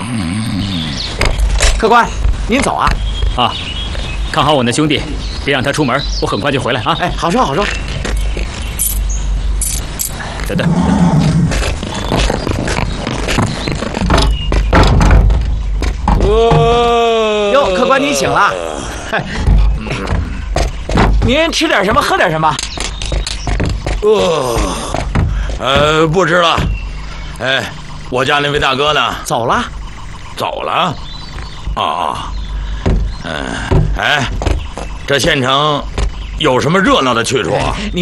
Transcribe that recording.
客官，您走啊？ 啊，看好我那兄弟，别让他出门，我很快就回来啊。 哎，好说好说。 等等。 哟，客官您醒了。您吃点什么，喝点什么？ 不吃了。哎，我家那位大哥呢？ 走了。 走了。哎，这县城有什么热闹的去处啊？